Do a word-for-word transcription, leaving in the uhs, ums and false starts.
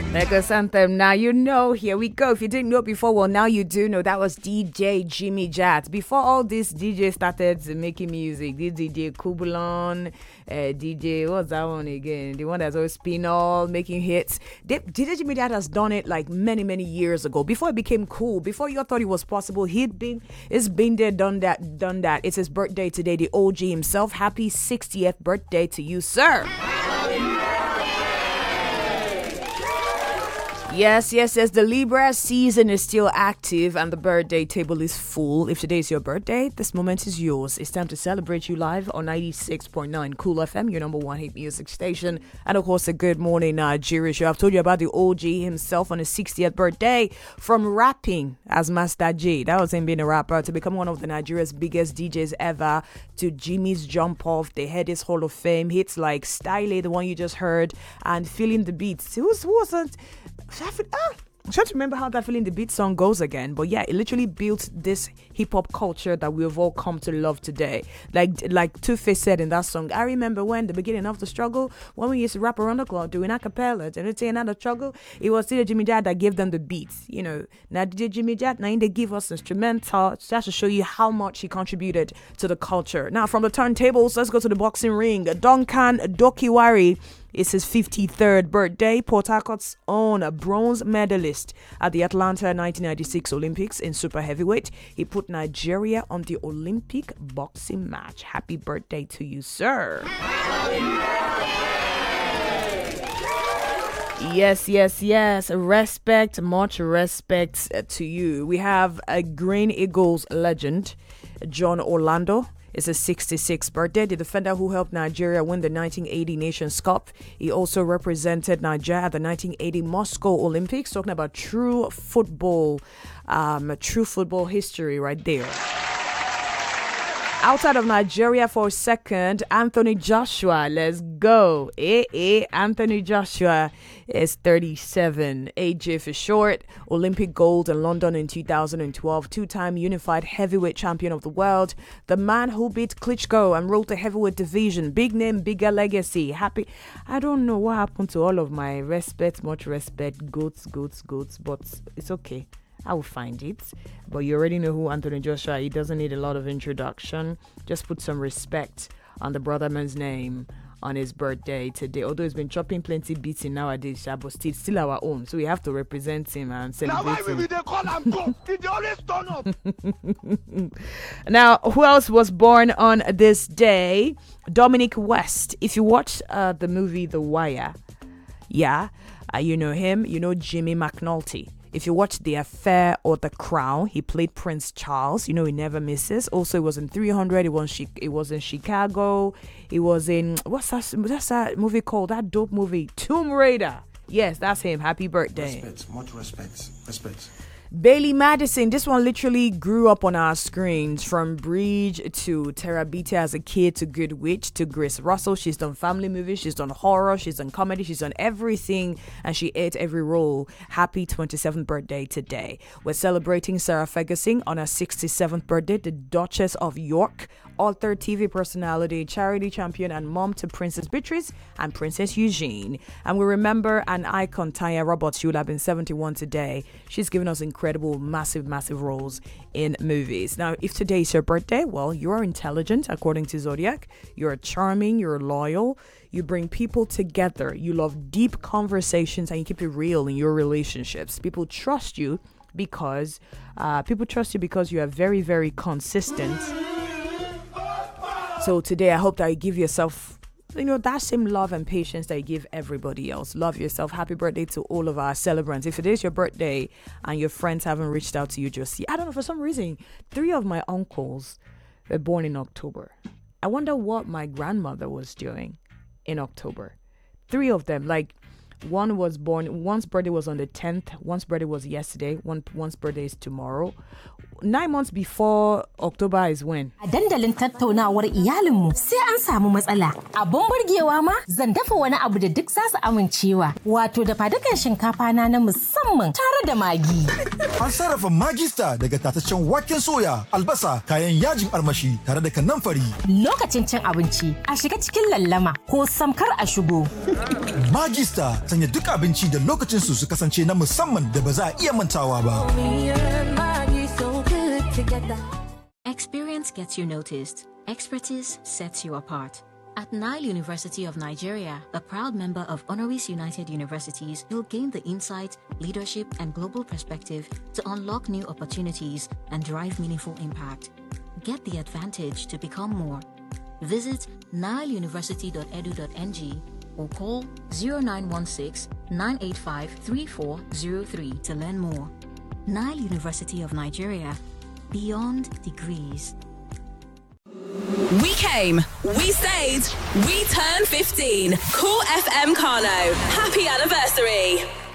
Lagos Anthem. Now you know. Here we go. If you didn't know before, well, now you do know. That was D J Jimmy Jat. Before all this, D J started making music. This D J Kubulon, uh, D J, what's that one again? The one that's always spin all, making hits. D J Jimmy Jat has done it like many, many years ago. Before it became cool, before you thought it was possible, he'd been, it's been there, done that, done that. It's his birthday today. The O G himself. Happy sixtieth birthday to you, sir. Yes, yes, yes. The Libra season is still active and the birthday table is full. If today is your birthday, this moment is yours. It's time to celebrate you live on ninety-six point nine Cool F M, your number one hit music station. And of course, a Good Morning Nigeria show. I've told you about the O G himself on his sixtieth birthday, from rapping as Master J. That was him being a rapper, to become one of the Nigeria's biggest D Js ever, to Jimmy's Jump Off, the Headies Hall of Fame, hits like Style, the one you just heard, and Feeling the Beats. Who was, who wasn't... Ah, I'm trying to remember how that Feeling the Beat song goes again, but yeah, it literally built this hip-hop culture that we've all come to love today. Like like Two-Face said in that song, I remember when the beginning of the struggle, when we used to rap around the clock doing a cappella, and it's another struggle, it was D J Jimmy Jat that gave them the beats, you know. Now D J Jimmy Jat, now they give us instrumental, just to show you how much he contributed to the culture. Now from the turntables, let's go to the boxing ring. Duncan Dokiwari. It's his fifty-third birthday. Port Harcourt's own bronze medalist at the Atlanta nineteen ninety-six Olympics in super heavyweight. He put Nigeria on the Olympic boxing match. Happy birthday to you, sir. Yes, yes, yes. Respect, much respect to you. We have a Green Eagles legend, John Orlando. It's his sixty-sixth birthday. The defender who helped Nigeria win the nineteen eighty Nations Cup. He also represented Nigeria at the nineteen eighty Moscow Olympics. Talking about true football, um, true football history right there. Outside of Nigeria for a second, Anthony Joshua. Let's go. Eh, eh. Anthony Joshua is thirty-seven. A J for short. Olympic gold in London in two thousand twelve. Two-time unified heavyweight champion of the world. The man who beat Klitschko and ruled the heavyweight division. Big name, bigger legacy. Happy. I don't know what happened to all of my respect, much respect. Goats, goats, goats. But it's okay. I will find it. But you already know who Anthony Joshua. He doesn't need a lot of introduction. Just put some respect on the brother man's name on his birthday today. Although he's been chopping plenty beating nowadays, but still, still our own. So we have to represent him and celebrate now, why him. will they call him go? Did they always turn up? Now, who else was born on this day? Dominic West. If you watch uh, the movie The Wire, yeah, uh, you know him. You know Jimmy McNulty. If you watch The Affair or The Crown, he played Prince Charles. You know, he never misses. Also, it was in three hundred. It was, it was in Chicago. It was in, what's that, what's that movie called? That dope movie, Tomb Raider. Yes, that's him. Happy birthday. Respect, much respect. Respect. Bailey Madison, this one literally grew up on our screens, from Bridge to Terabithia as a kid to Good Witch to Grace Russell. She's done family movies, she's done horror, she's done comedy, she's done everything, and she ate every role. Happy twenty-seventh birthday today. We're celebrating Sarah Ferguson on her sixty-seventh birthday, the Duchess of York, author, T V personality, charity champion, and mom to Princess Beatrice and Princess Eugene. And we remember an icon, Tanya Roberts. She would have been seventy-one today. She's given us incredible, massive, massive roles in movies. Now, if today is your birthday, well, you're intelligent, according to Zodiac. You're charming, you're loyal, you bring people together, you love deep conversations, and you keep it real in your relationships. People trust you because, uh, people trust you because you are very, very consistent. So today, I hope that you give yourself, you know, that same love and patience that you give everybody else. Love yourself. Happy birthday to all of our celebrants. If it is your birthday and your friends haven't reached out to you just yet, I don't know, for some reason, three of my uncles were born in October. I wonder what my grandmother was doing in October. Three of them, like, one was born, one's birthday was on the tenth, one's birthday was yesterday, one one's birthday is tomorrow. nine months before October is when? A dandalin tattaunawar iyalinmu sai an samu matsala. Abun burgewa ma zan dafa wani abu da duk za su amincewa. Wato da fadukan shinkafa na na musamman tare da magi. An sarrafa Magista daga tataccen waken soya, albasa, kayan yajin armashi tare da kanamfari. Lokacin cin abinci a shiga cikin lallama ko samkar a shigo. Magista sanya duk abinci da lokacin su su kasance na musamman da ba za a iya mantawa ba. Experience gets you noticed. Expertise sets you apart. At Nile University of Nigeria, a proud member of Honoris United Universities, you'll gain the insight, leadership, and global perspective to unlock new opportunities and drive meaningful impact. Get the advantage to become more. Visit nile university dot e d u dot n g or call zero nine one six, nine eight five, three four zero three to learn more. Nile University of Nigeria, beyond degrees. We came, we stayed, we turned fifteen. Cool F M Kano. Happy anniversary.